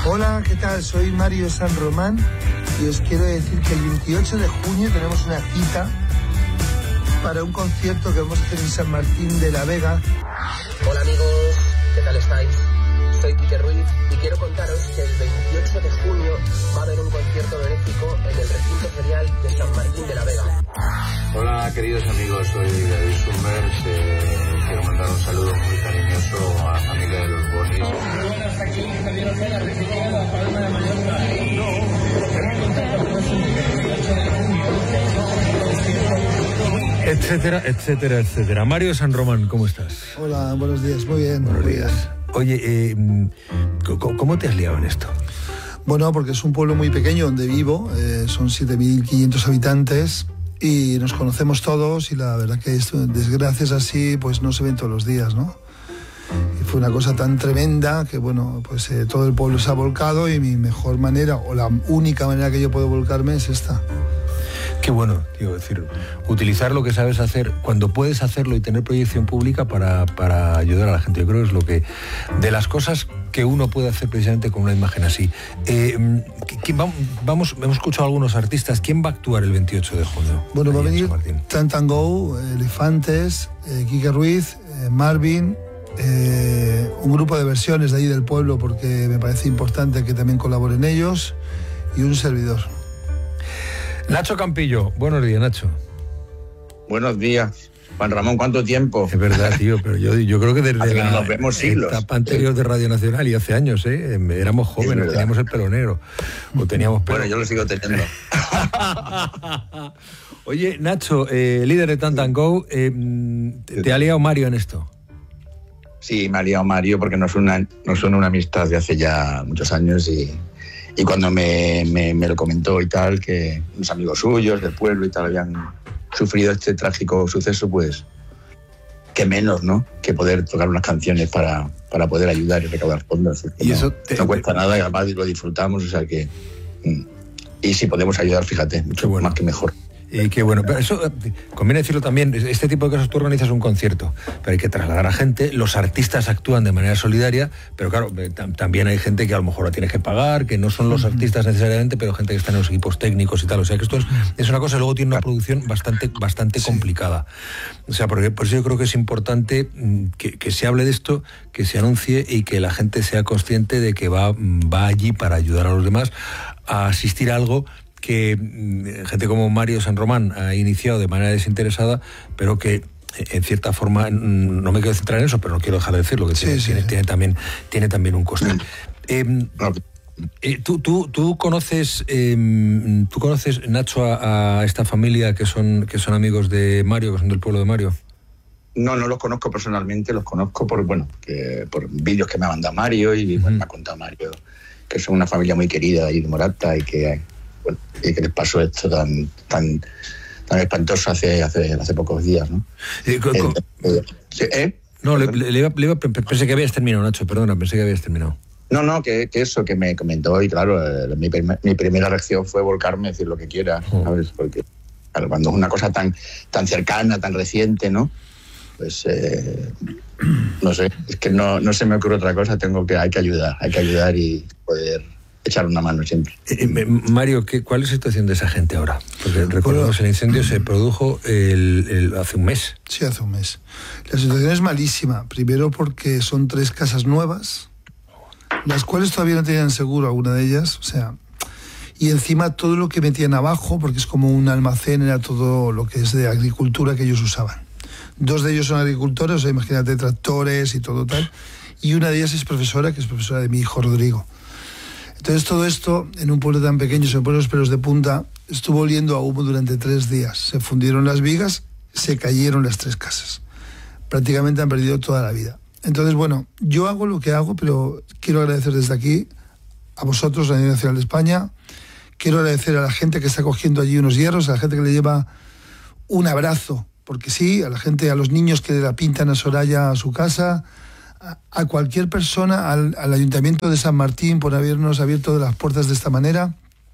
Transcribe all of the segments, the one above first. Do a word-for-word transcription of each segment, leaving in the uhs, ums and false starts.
Hola, ¿qué tal? Soy Mario San Román y os quiero decir que el veintiocho de junio tenemos una cita para un concierto que vamos a hacer en San Martín de la Vega. Hola amigos, ¿qué tal estáis? Soy Quique Ruiz y quiero contaros que el veintiocho de junio va a haber un concierto benéfico en el recinto ferial de San Martín de la Vega. Hola queridos amigos, soy David Summers, eh, quiero mandar un saludo muy cariñoso a la familia de los Bonis. Muy buenas, aquí Javier Ojeda, recibiendo a la Palma de Mallorca. Etcétera, etcétera, etcétera. Mario San Román, ¿cómo estás? Hola, buenos días, muy bien. Buenos muy días. bien. Oye, eh, ¿cómo te has liado en esto? Bueno, porque es un pueblo muy pequeño donde vivo, eh, son siete mil quinientos habitantes y nos conocemos todos y la verdad que esto, desgracias así pues no se ven todos los días, ¿no? Y fue una cosa tan tremenda que bueno, pues eh, todo el pueblo se ha volcado y mi mejor manera o la única manera que yo puedo volcarme es esta. Qué bueno, tío, es decir, utilizar lo que sabes hacer cuando puedes hacerlo y tener proyección pública para, para ayudar a la gente. Yo creo que es lo que, de las cosas que uno puede hacer precisamente con una imagen así. Eh, ¿quién va, vamos, hemos escuchado a algunos artistas. ¿Quién va a actuar el veintiocho de junio? Bueno, va a venir Tantan Go, Elefantes, eh, Quique Ruiz, eh, Marvin, eh, un grupo de versiones de ahí del pueblo porque me parece importante que también colaboren ellos y un servidor. Nacho Campillo, buenos días, Nacho. Buenos días. Juan Ramón, ¿cuánto tiempo? Es verdad, tío, pero yo, yo creo que desde la no nos vemos siglos. etapa anterior de Radio Nacional y hace años, ¿eh? Éramos jóvenes, teníamos el pelo negro. O teníamos pelo. Bueno, yo lo sigo teniendo. Oye, Nacho, eh, líder de Tantan Go, eh, ¿te ha liado Mario en esto? Sí, me ha liado Mario porque nos une nos une una amistad de hace ya muchos años y... Y cuando me, me, me lo comentó y tal, que unos amigos suyos del pueblo y tal habían sufrido este trágico suceso, pues qué menos, ¿no? Que poder tocar unas canciones para, para poder ayudar y recaudar fondos. Y no, eso te, no cuesta nada y además lo disfrutamos, o sea que... Y si podemos ayudar, fíjate, mucho bueno. más que mejor. Y qué bueno, pero eso conviene decirlo también, este tipo de cosas tú organizas un concierto, pero hay que trasladar a gente, los artistas actúan de manera solidaria, pero claro, también hay gente que a lo mejor la tienes que pagar, que no son los artistas necesariamente, pero gente que está en los equipos técnicos y tal, o sea que esto es, es una cosa, luego tiene una producción bastante, bastante complicada. O sea, porque por eso yo creo que es importante que, que se hable de esto, que se anuncie y que la gente sea consciente de que va, va allí para ayudar a los demás a asistir a algo que gente como Mario San Román ha iniciado de manera desinteresada, pero que en cierta forma, no me quiero centrar en eso, pero no quiero dejar de decirlo, que sí, tiene, sí. Tiene, tiene, también, tiene también un coste. Eh, eh, ¿tú, tú, tú conoces, eh, tú conoces Nacho, a, a esta familia que son, que son amigos de Mario, que son del pueblo de Mario? No, no los conozco personalmente, los conozco por, bueno, que, por vídeos que me ha mandado Mario y uh-huh. bueno, me ha contado Mario que son una familia muy querida ahí de Morata y que... Bueno, y que les pasó esto tan tan tan espantoso hace hace hace pocos días, ¿no? Eh, con, con... Eh, ¿eh? No, le, le, le, le, pensé que habías terminado, Nacho, perdona, pensé que habías terminado. No, no, que, que eso, que me comentó y claro, eh, mi, mi primera reacción fue volcarme, decir lo que quiera, oh. ¿sabes? Porque claro, cuando es una cosa tan tan cercana, tan reciente, ¿no? Pues eh, no sé, es que no, no se me ocurre otra cosa, tengo que hay que ayudar, hay que ayudar y poder echar una mano siempre. Eh, Mario, ¿qué, ¿cuál es la situación de esa gente ahora? Porque recordemos, bueno, el incendio se produjo el, el, hace un mes. Sí, hace un mes. La situación es malísima. Primero porque son tres casas nuevas, las cuales todavía no tenían seguro alguna de ellas, o sea, y encima todo lo que metían abajo, porque es como un almacén, era todo lo que es de agricultura que ellos usaban. Dos de ellos son agricultores, o sea, imagínate, tractores y todo tal, y una de ellas es profesora, que es profesora de mi hijo Rodrigo. Entonces todo esto, en un pueblo tan pequeño, se me ponen los pelos de punta, estuvo oliendo a humo durante tres días. Se fundieron las vigas, se cayeron las tres casas. Prácticamente han perdido toda la vida. Entonces, bueno, yo hago lo que hago, pero quiero agradecer desde aquí a vosotros, Radio Nacional de España. Quiero agradecer a la gente que está cogiendo allí unos hierros, a la gente que le lleva un abrazo, porque sí, a la gente, a los niños que le la pintan a Soraya a su casa, a cualquier persona, al, al Ayuntamiento de San Martín por habernos abierto las puertas de esta manera,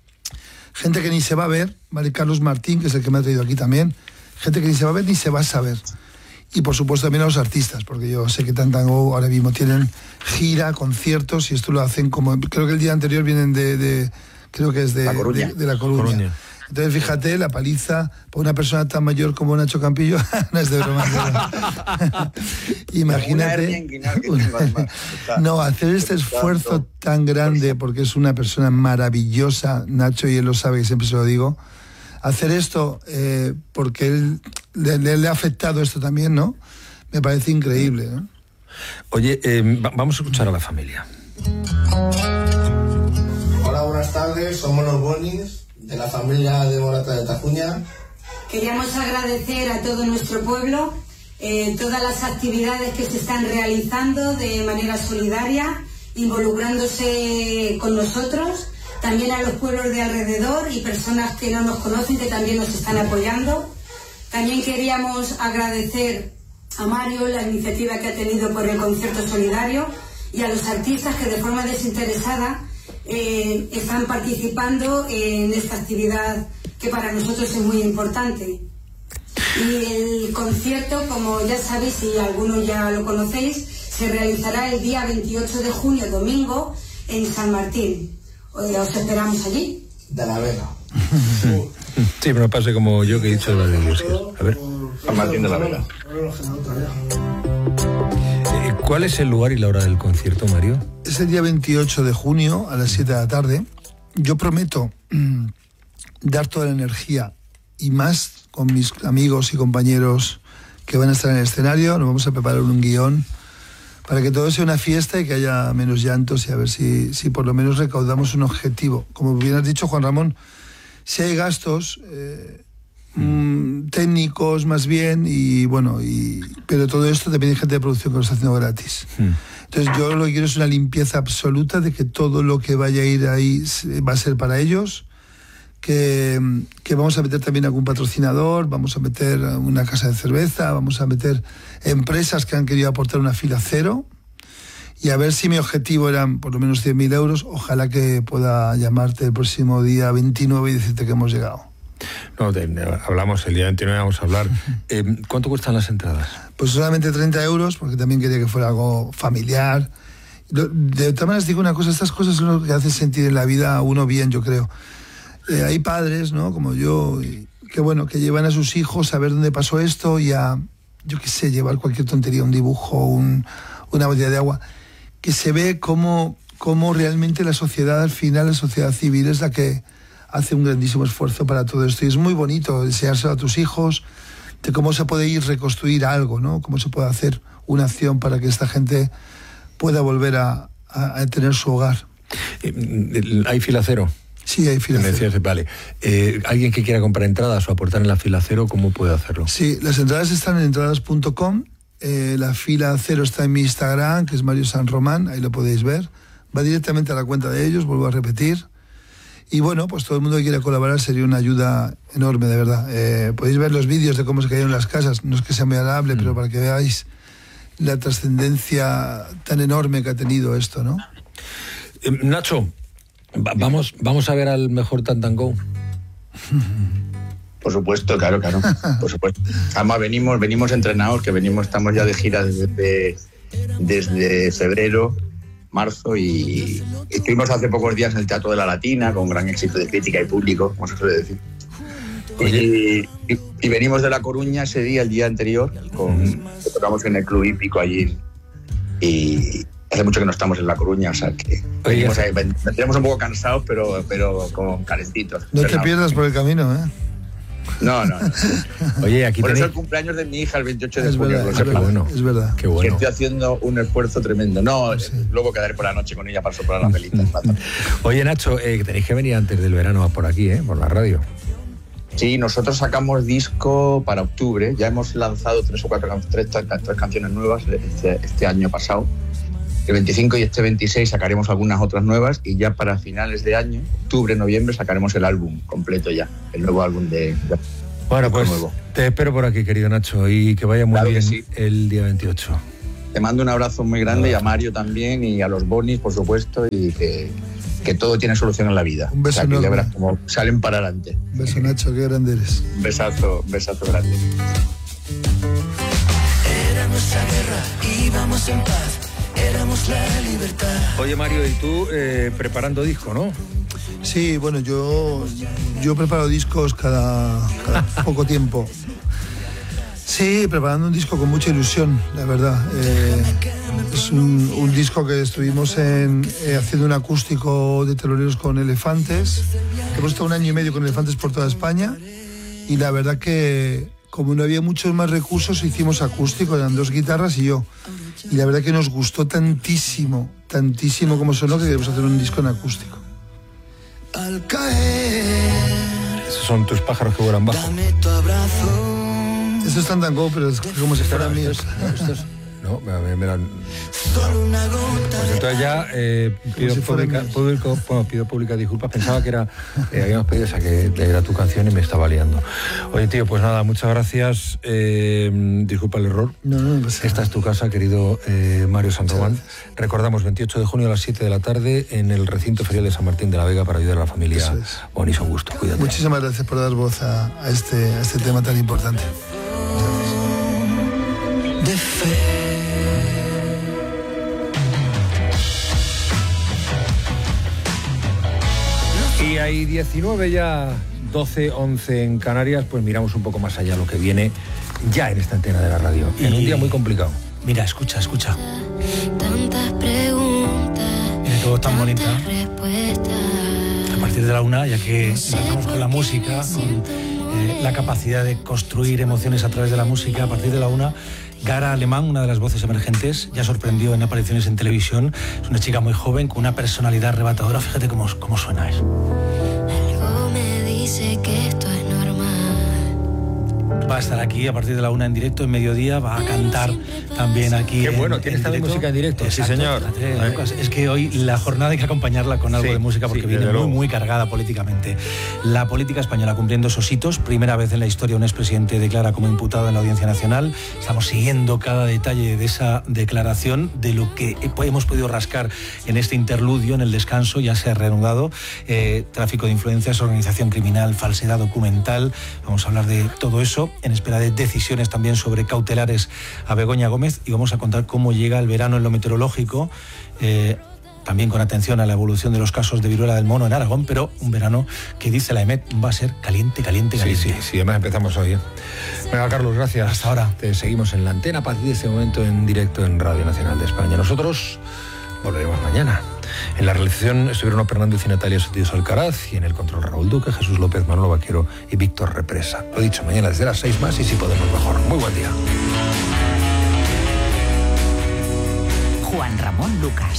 gente que ni se va a ver, Mari Carlos Martín, que es el que me ha traído aquí también, gente que ni se va a ver ni se va a saber, Y por supuesto también a los artistas, porque yo sé que Tantango ahora mismo tienen gira, conciertos, y esto lo hacen como, creo que el día anterior vienen de, de creo que es de La Coruña. de, de La Coruña. Coruña. Entonces fíjate, la paliza para una persona tan mayor como Nacho Campillo, no es de broma. Imagínate. No, hacer este esfuerzo tan grande, porque es una persona maravillosa, Nacho, y él lo sabe, que siempre se lo digo. Hacer esto, eh, porque él le, le, le ha afectado esto también, ¿no? Me parece increíble, ¿no? Oye, eh, vamos a escuchar a la familia. Hola, buenas tardes, somos los Bonis, de la familia de Morata de Tajuña. Queríamos agradecer a todo nuestro pueblo eh, todas las actividades que se están realizando de manera solidaria, involucrándose con nosotros, también a los pueblos de alrededor y personas que no nos conocen que también nos están apoyando. También queríamos agradecer a Mario la iniciativa que ha tenido por el concierto solidario y a los artistas que de forma desinteresada Eh, están participando en esta actividad que para nosotros es muy importante. Y el concierto, como ya sabéis y algunos ya lo conocéis, se realizará el día veintiocho de junio, domingo, en San Martín. Os esperamos allí. De la Vega. Sí, pero no pase como yo que he dicho de las iglesias. A ver. San Martín de la Vega. ¿Cuál es el lugar y la hora del concierto, Mario? Es el día veintiocho de junio a las siete de la tarde. Yo prometo mmm, dar toda la energía y más con mis amigos y compañeros que van a estar en el escenario. Nos vamos a preparar un guión para que todo sea una fiesta y que haya menos llantos y a ver si, si por lo menos recaudamos un objetivo. Como bien has dicho, Juan Ramón, si hay gastos eh, mm, técnicos más bien, y bueno, y, pero todo esto depende de gente de producción que lo está haciendo gratis. Mm. Entonces yo lo que quiero es una limpieza absoluta de que todo lo que vaya a ir ahí va a ser para ellos, que, que vamos a meter también algún patrocinador, vamos a meter una casa de cerveza, vamos a meter empresas que han querido aportar una fila cero, y a ver si mi objetivo eran por lo menos cien mil euros, ojalá que pueda llamarte el próximo día veintinueve y decirte que hemos llegado. No, de, de, hablamos el día veintinueve, vamos a hablar. Eh, ¿Cuánto cuestan las entradas? Pues solamente treinta euros, porque también quería que fuera algo familiar. De todas maneras digo una cosa, estas cosas son lo que hacen sentir en la vida a uno bien, yo creo. Eh, hay padres, ¿no?, como yo, y, que bueno, que llevan a sus hijos a ver dónde pasó esto y a, yo qué sé, llevar cualquier tontería, un dibujo, un, una botella de agua, que se ve cómo, cómo realmente la sociedad, al final, la sociedad civil es la que hace un grandísimo esfuerzo para todo esto. Y es muy bonito deseárselo a tus hijos, de cómo se puede ir reconstruir algo, ¿no? Cómo se puede hacer una acción para que esta gente pueda volver a, a, a tener su hogar. ¿Hay fila cero? Sí, hay fila cero. Decías, vale. Eh, ¿Alguien que quiera comprar entradas o aportar en la fila cero, cómo puede hacerlo? Sí, las entradas están en entradas punto com. Eh, la fila cero está en mi Instagram, que es Mario San Román, ahí lo podéis ver. Va directamente a la cuenta de ellos, vuelvo a repetir. Y bueno, pues todo el mundo que quiera colaborar sería una ayuda enorme, de verdad. Eh, podéis ver los vídeos de cómo se cayeron las casas, no es que sea muy agradable, mm. pero para que veáis la trascendencia tan enorme que ha tenido esto, ¿no? Eh, Nacho, va, vamos, vamos a ver al mejor Tantango. Por supuesto, claro, claro, por supuesto. Además venimos, venimos entrenados, que venimos, estamos ya de gira desde, desde febrero, marzo, y estuvimos hace pocos días en el Teatro de la Latina con gran éxito de crítica y público, como se suele decir. Y, y, y venimos de La Coruña ese día, el día anterior, con, tocamos en el Club Hípico allí, y hace mucho que no estamos en La Coruña, o sea que venimos ahí, venimos un poco cansados, pero, pero con calentitos. No te pierdas por el camino, ¿eh? No, no, no. Oye, aquí por tenéis... eso el cumpleaños de mi hija el veintiocho de es junio. Verdad, es, verdad, bueno. es verdad. Qué bueno. Que estoy haciendo un esfuerzo tremendo. No, sí. Luego quedaré por la noche con ella para soplar las velitas. Oye, Nacho, eh, tenéis que venir antes del verano por aquí, ¿eh? Por la radio. Sí, nosotros sacamos disco para octubre. Ya hemos lanzado tres o cuatro tres, tres, tres canciones nuevas este, este año pasado. El veinticinco y este veintiséis sacaremos algunas otras nuevas, y ya para finales de año, octubre, noviembre, sacaremos el álbum completo ya, el nuevo álbum de... de bueno, pues nuevo. Te espero por aquí, querido Nacho, y que vaya muy claro bien sí. el día veintiocho. Te mando un abrazo muy grande, y a Mario también, y a los Bonis, por supuesto, y que, que todo tiene solución en la vida. Un beso o sea, enorme. Que ya verás cómo salen para adelante. Un beso, Nacho, qué grande eres. Un besazo, un besazo grande. nuestra guerra, íbamos en paz, éramos la libertad. Oye, Mario, y tú eh, preparando disco, ¿no? Sí, bueno, yo, yo preparo discos cada, cada poco tiempo. Sí, preparando un disco con mucha ilusión, la verdad. Eh, es un, un disco que estuvimos en, eh, haciendo un acústico de teloneros con Elefantes. Hemos estado un año y medio con Elefantes por toda España y la verdad que como no había muchos más recursos hicimos acústico, eran dos guitarras y yo. Y la verdad que nos gustó tantísimo, tantísimo como sonó que queremos hacer un disco en acústico. Al caer, Esos son tus pájaros que vuelan bajo. dame tu abrazo. Eso es tan tango, pero es como si fueran míos. Estos, no, me, me dan... Solo una gota. Pues entonces ya eh, pido, si fueran pública, míos. público, bueno, pido públicas disculpas. Pensaba que era eh, habíamos pedido esa que era tu canción y me estaba liando. Oye, tío, pues nada, muchas gracias. Eh, disculpa el error. No, no, no pasa Esta es tu casa, querido eh, Mario San Román. Recordamos, veintiocho de junio a las siete de la tarde en el recinto ferial de San Martín de la Vega para ayudar a la familia Eso es. Bonis. Un gusto, cuídate. Muchísimas gracias por dar voz a, a, este, a este tema tan importante. De fe. Y hay diecinueve ya, doce, once en Canarias, pues miramos un poco más allá lo que viene ya en esta antena de la radio. En un día muy complicado. Mira, escucha, escucha. Tantas preguntas. Mira qué voz tan bonita. tantas respuestas. A partir de la una, ya que empezamos con la música, con eh, la capacidad de construir emociones a través de la música, a partir de la una, Gara Alemán, una de las voces emergentes, ya sorprendió en apariciones en televisión. Es una chica muy joven, con una personalidad arrebatadora. Fíjate cómo, cómo suena eso. Algo me dice que esto es normal. Va a estar aquí a partir de la una en directo, en mediodía, va a cantar también aquí. Qué en, bueno, tienes en también directo. música en directo. Exacto, Sí, señor. fíjate, Lucas, es que hoy la jornada hay que acompañarla con algo Sí, de música porque sí, viene desde muy, luego. muy cargada políticamente. La política española cumpliendo esos hitos. Primera vez en la historia un expresidente declara como imputado en la Audiencia Nacional. Estamos siguiendo cada detalle de esa declaración, de lo que hemos podido rascar en este interludio, en el descanso, ya se ha reanudado. Eh, tráfico de influencias, organización criminal, falsedad documental. Vamos a hablar de todo eso en espera de decisiones también sobre cautelares a Begoña Gómez y vamos a contar cómo llega el verano en lo meteorológico, eh, también con atención a la evolución de los casos de viruela del mono en Aragón, pero un verano que dice la EMET va a ser caliente, caliente, caliente. Sí, sí, sí, además empezamos hoy. ¿eh? Venga, Carlos, gracias. Hasta ahora. Te seguimos en la antena a partir de este momento en directo en Radio Nacional de España. Nosotros volveremos mañana. En la realización estuvieron Fernando y Natalia Sotillos Alcaraz y en el control Raúl Duque, Jesús López, Manolo Vaquero y Víctor Represa. Lo dicho, mañana desde las seis más y si podemos mejor. Muy buen día. Juan Ramón Lucas.